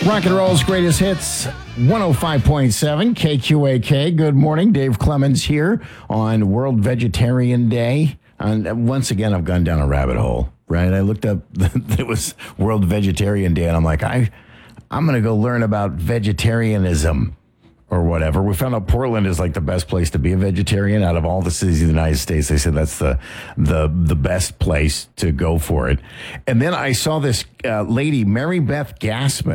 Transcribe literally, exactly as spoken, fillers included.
Rock and roll's greatest hits, one oh five point seven K Q A K. Good morning. Dave Clemens here on World Vegetarian Day. And once again, I've gone down a rabbit hole, right? I looked up, it was World Vegetarian Day, and I'm like, I, I'm going to go learn about vegetarianism or whatever. We found out Portland is like the best place to be a vegetarian out of all the cities of the United States. They said that's the the the best place to go for it. And then I saw this uh, lady, Mary Beth Gassman.